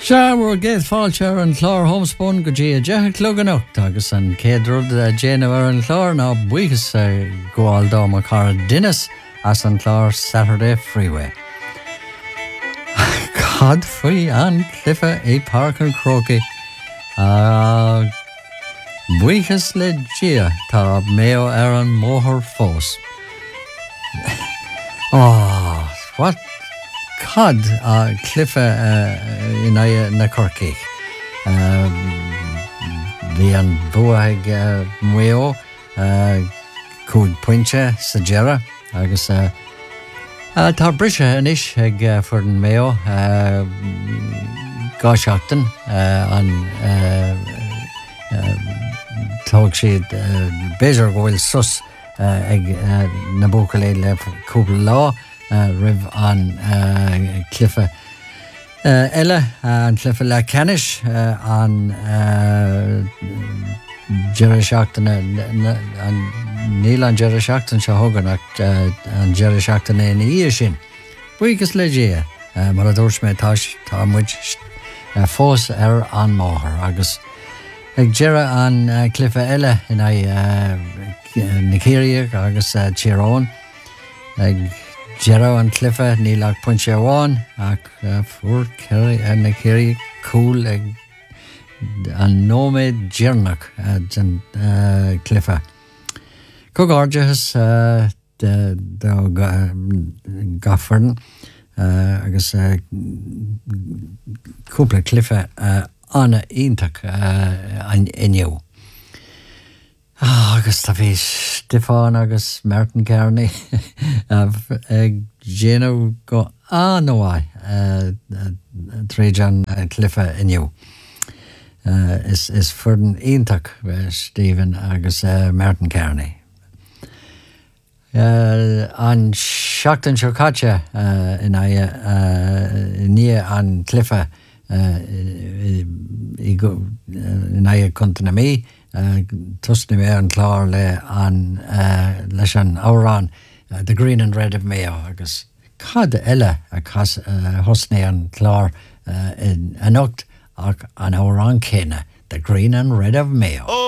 Seaar géad fáilte an chlár homspun go dtí a deich clúganach agus an céadrúd déanamh an chlár ná buchas gháil dá mar cara dunas as an chlár Saturday Freeway. Cad faoi an clifa é Park an Croquet buchas le dia tá méo ar an móthir fós. What cad clifa in na Corcaigh. Bhí an buaig muo cúd pointe sa Gera agus tá brise inis ag fuair an méo gá seachtain an tóg siad béidir go bhfuil sus ag na bóca le cúpla lá ribh an clifa eile an clifa le canis an Gera seachtain níl an Gera seachtain se thugan ach an Gera seachtain é na í sin. Buchas le dia mar a dúirt mé tá muid fós ar an máthair agus ag Gera an clifa eile in na Círiaigh agus Tíorán ag Gera an clifa níl ach pointe amháin ach fuair na Círiaigh cúil ag an nóméid Gearnach den clifa. Cogáirdeas gafairn agus cúpla clifa anna iontach an inniu. Agus tá bhí Stefán agus Martin Kearney ag déanamh go anmhaith tríd an clifa inniu. Is fuair iontach Stephen agus Martin Kearney. An seachtain seo caite in ní an clifa in chunta mí tusna mé an chlár leis an árán The Green and Red of Mayo agus cad eile a thosna an chlár in anocht ach an árán céine The Green and Red of Mayo.